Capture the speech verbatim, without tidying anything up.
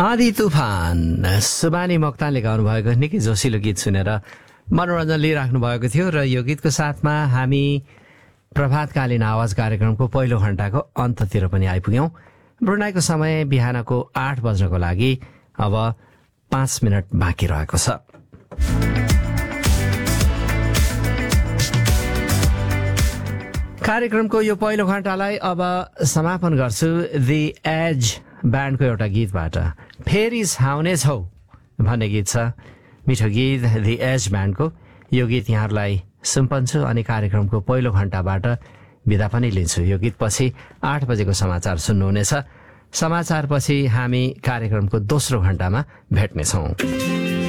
आधी तुफान सुबानी मोक्तानले गाउनु भएको निकै जोसिलो गीत सुनेर मनोरञ्जन लिइराख्नु भएको थियो र यो गीतको साथमा हामी प्रभातकालीन आवाज कार्यक्रमको पहिलो घण्टाको अन्ततिर पनि आइपुग्यौं। ब्रुनाईको समय बिहानको आठ बज्नको लागि अब पाँच मिनट बाँकी रहेको छ। कार्यक्रमको यो पहिलो घण्टालाई अब समापन गर्छु दि एज ब्यान्डको एउटा गीतबाट। फेरि छाउने छौ भन्ने गीत छ, मिठो गीत दि एज ब्यान्डको। यो गीत यहाँहरूलाई सुम्पन्छु अनि कार्यक्रमको पहिलो घण्टाबाट बिदा पनि लिन्छु। यो गीत पछि आठ बजेको समाचार सुन्नुहुनेछ। समाचारपछि हामी कार्यक्रमको दोस्रो घण्टामा भेट्नेछौँ।